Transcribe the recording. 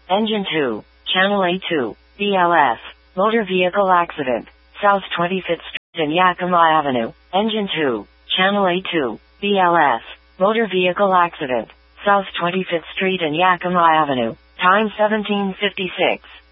Engine 2, Channel A2, BLS, motor vehicle accident, South 25th Street and Yakima Avenue. Engine 2, Channel A2, BLS, motor vehicle accident, South 25th Street and Yakima Avenue. Time 17:56.